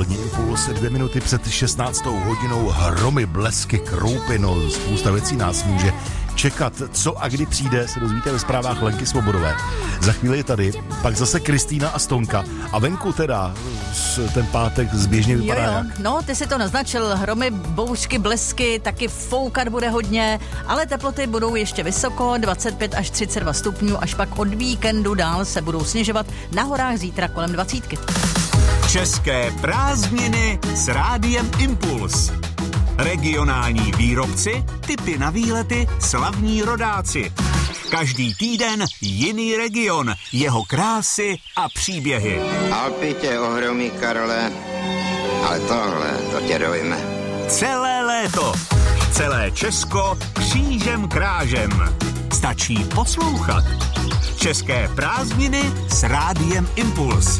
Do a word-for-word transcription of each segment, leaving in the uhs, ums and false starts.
Ranní impuls, dvě minuty před šestnáctou hodinou, hromy, blesky, kroupy, no spousta věcí nás může čekat. Co a kdy přijde, se dozvíte ve zprávách Lenky Svobodové. Za chvíli je tady, pak zase Kristýna a Stonka. A venku teda ten pátek zběžně vypadá jo, jo. jak? No, ty si to naznačil, hromy, bouřky, blesky, taky foukat bude hodně, ale teploty budou ještě vysoko, dvacet pět až třicet dva stupňů, až pak od víkendu dál se budou sněžovat, na horách zítra kolem dvacítky. České prázdniny s Rádiem Impuls. Regionální výrobci, tipy na výlety, slavní rodáci. Každý týden jiný region, jeho krásy a příběhy. Alpy tě ohromí, Karle, ale tohle, to tě dojme. Celé léto, celé Česko křížem krážem. Stačí poslouchat. České prázdniny s Rádiem Impuls.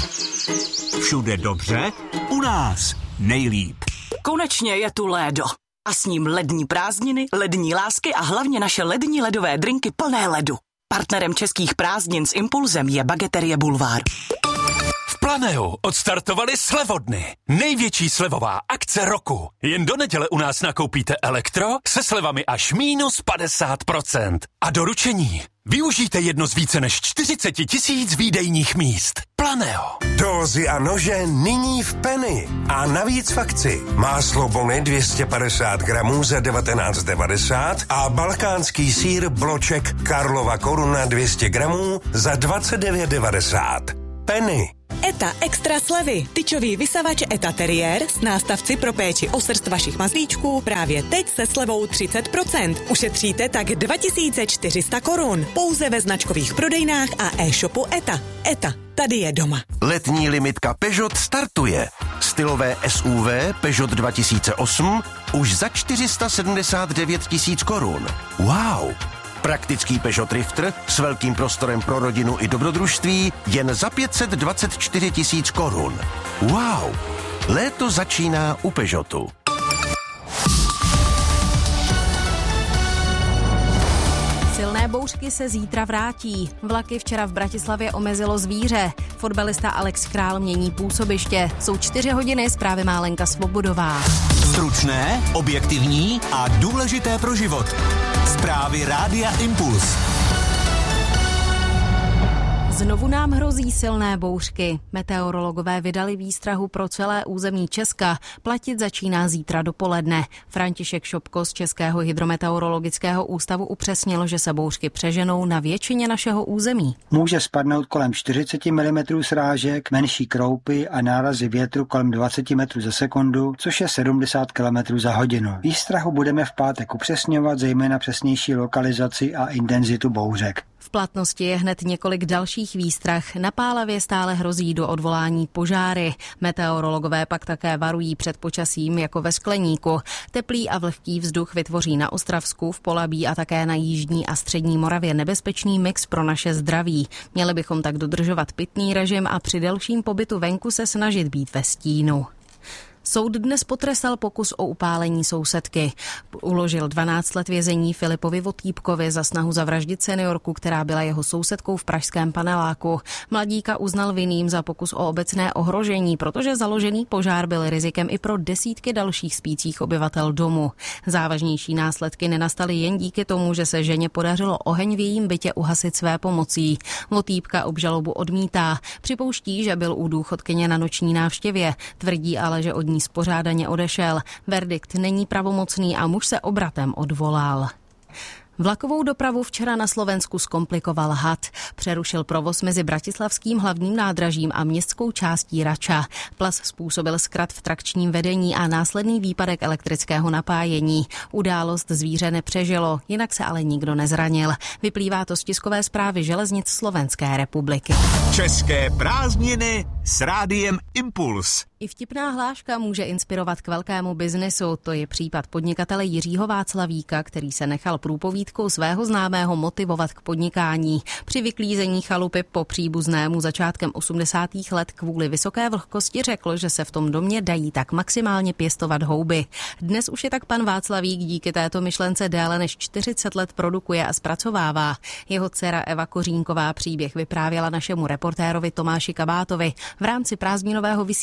Všude dobře, u nás nejlíp. Konečně je tu lédo. A s ním lední prázdniny, lední lásky a hlavně naše lední ledové drinky plné ledu. Partnerem českých prázdnin s Impulzem je Bageterie Bulvár. V Planeu odstartovali slevodny. Největší slevová akce roku. Jen do neděle u nás nakoupíte elektro se slevami až minus padesát procent. A doručení. Využijte jedno z více než čtyřicet tisíc výdejních míst. Planeo. Dózy a nože nyní v Penny. A navíc v akci. Máslo Bony dvě stě padesát gramů za devatenáct devadesát a balkánský sýr bloček Karlova Koruna dvě stě gramů za dvacet devět devadesát. Penny. ETA extra slevy. Tyčový vysavač ETA Terrier s nástavci pro péči o srst vašich mazlíčků právě teď se slevou třicet procent. Ušetříte tak dva tisíce čtyři sta korun. Pouze ve značkových prodejnách a e-shopu ETA. ETA. Tady je doma. Letní limitka Peugeot startuje. Stylové S U V Peugeot dva tisíce osm už za čtyři sta sedmdesát devět tisíc korun. Wow! Praktický Peugeot Rifter s velkým prostorem pro rodinu i dobrodružství jen za pět set dvacet čtyři tisíc korun. Wow! Léto začíná u Peugeotu. Silné bouřky se zítra vrátí. Vlaky včera v Bratislavě omezilo zvíře. Fotbalista Alex Král mění působiště. Jsou čtyři hodiny, zprávy má Lenka Svobodová. Stručné, objektivní a důležité pro život. Zprávy Rádia Impuls. Znovu nám hrozí silné bouřky. Meteorologové vydali výstrahu pro celé území Česka. Platit začíná zítra dopoledne. František Šopko z Českého hydrometeorologického ústavu upřesnil, že se bouřky přeženou na většině našeho území. Může spadnout kolem čtyřicet milimetrů srážek, menší kroupy a nárazy větru kolem dvacet metrů za sekundu, což je sedmdesát kilometrů za hodinu. Výstrahu budeme v pátek upřesňovat, zejména přesnější lokalizaci a intenzitu bouřek. V platnosti je hned několik dalších výstrah. Na Pálavě stále hrozí do odvolání požáry. Meteorologové pak také varují před počasím jako ve skleníku. Teplý a vlhký vzduch vytvoří na Ostravsku, v Polabí a také na jižní a střední Moravě nebezpečný mix pro naše zdraví. Měli bychom tak dodržovat pitný režim a při delším pobytu venku se snažit být ve stínu. Soud dnes potrestal pokus o upálení sousedky. Uložil dvanáct let vězení Filipovi Votýpkovi za snahu zavraždit seniorku, která byla jeho sousedkou v pražském paneláku. Mladíka uznal vinným za pokus o obecné ohrožení, protože založený požár byl rizikem i pro desítky dalších spících obyvatel domu. Závažnější následky nenastaly jen díky tomu, že se ženě podařilo oheň v jejím bytě uhasit své pomocí. Votýpka obžalobu odmítá. Připouští, že byl u důchodkyně na noční návštěvě. Tvrdí ale, že od ní spořádaně odešel. Verdikt není pravomocný a muž se obratem odvolal. Vlakovou dopravu včera na Slovensku zkomplikoval had. Přerušil provoz mezi bratislavským hlavním nádražím a městskou částí Rača. Plas způsobil zkrat v trakčním vedení a následný výpadek elektrického napájení. Událost zvíře nepřežilo, jinak se ale nikdo nezranil. Vyplývá to z tiskové zprávy železnic Slovenské republiky. České prázdniny s Rádiem Impuls. I vtipná hláška může inspirovat k velkému biznesu. To je případ podnikatele Jiřího Václavíka, který se nechal průpovídkou svého známého motivovat k podnikání. Při vyklízení chalupy po příbuznému začátkem osmdesátých let kvůli vysoké vlhkosti řekl, že se v tom domě dají tak maximálně pěstovat houby. Dnes už je tak pan Václavík díky této myšlence déle než čtyřicet let produkuje a zpracovává. Jeho dcera Eva Kořínková příběh vyprávěla našemu reportérovi Tomáši Kabátovi v rámci prázdninového vysílání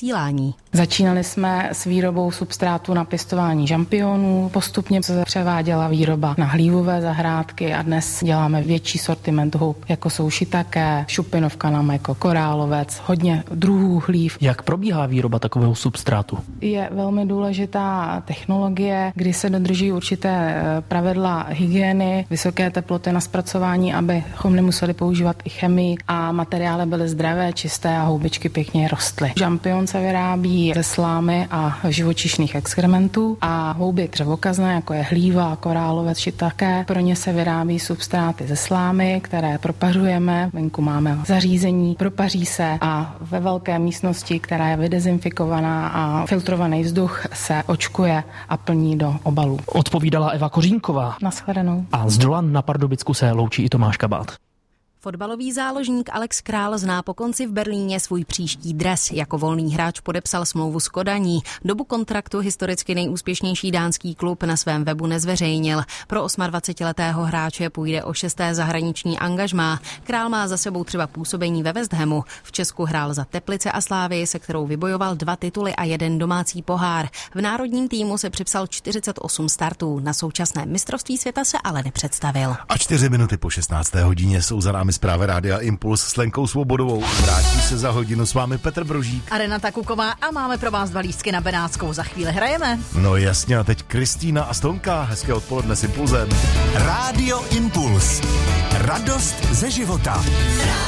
zázemí. Začínali jsme s výrobou substrátu na pěstování žampionů, postupně se převáděla výroba na hlívové zahrádky a dnes děláme větší sortiment hub, jako jsou shiitake, šupinovka na mléko, korálovec, hodně druhů hlív. Jak probíhá výroba takového substrátu? Je velmi důležitá technologie, kdy se dodrží určité pravidla hygieny, vysoké teploty na zpracování, abychom nemuseli používat i chemii a materiály byly zdravé, čisté a houbičky pěkně rostly. Žampion se vyrábí ze slámy a živočišných exkrementů a houby dřevokazné, jako je hlíva, korálovec, shiitake. Pro ně se vyrábí substráty ze slámy, které propařujeme. Venku máme zařízení, propaří se a ve velké místnosti, která je vydezinfikovaná a filtrovaný vzduch, se očkuje a plní do obalů. Odpovídala Eva Kořínková. Naschledanou. A z Dolan na Pardubicku se loučí i Tomáš Kabát. Fotbalový záložník Alex Král zná po konci v Berlíně svůj příští dres. Jako volný hráč podepsal smlouvu s Kodaní. Dobu kontraktu historicky nejúspěšnější dánský klub na svém webu nezveřejnil. Pro dvacetiosmiletého hráče půjde o šesté zahraniční angažmá. Král má za sebou třeba působení ve West Hamu. V Česku hrál za Teplice a Slávii, se kterou vybojoval dva tituly a jeden domácí pohár. V národním týmu se připsal čtyřicet osm startů. Na současném mistrovství světa se ale nepředstavil. A čtyři minuty po šestnácté hodině jsou za námi zprávy Rádia Impuls s Lenkou Svobodovou. Vrátí se za hodinu s vámi Petr Brožík a Renata Kuková a máme pro vás dva lístky na Benátskou. Za chvíli hrajeme. No jasně, a teď Kristýna a Stonka. Hezké odpoledne s Impulzem. Rádio Impuls. Radost ze života.